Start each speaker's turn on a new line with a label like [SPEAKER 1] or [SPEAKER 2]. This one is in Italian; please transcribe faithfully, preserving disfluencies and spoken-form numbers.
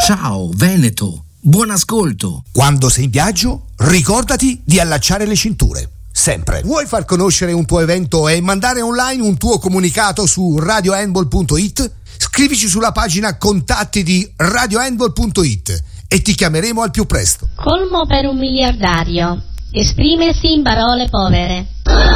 [SPEAKER 1] Ciao Veneto, buon ascolto.
[SPEAKER 2] Quando sei in viaggio, ricordati di allacciare le cinture. Sempre. Vuoi far conoscere un tuo evento e mandare online un tuo comunicato su radio handball punto it? Scrivici sulla pagina contatti di radio handball punto it e ti chiameremo al più presto.
[SPEAKER 3] Colmo per un miliardario. Esprimersi in parole povere.